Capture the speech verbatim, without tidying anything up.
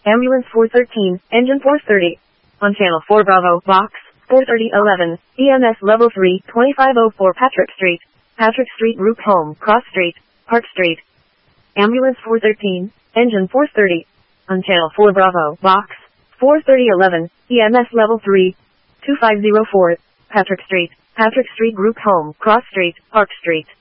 Ambulance four thirteen, engine four thirty. On channel four Bravo, box, four thirty eleven, E M S level three, twenty-five oh four Patrick Street. Patrick Street Group Home, Cross Street, Park Street. Ambulance four thirteen, engine four thirty. On channel four Bravo, box, four thirty eleven, E M S level three, two five oh four, Patrick Street. Patrick Street Group Home, Cross Street, Park Street.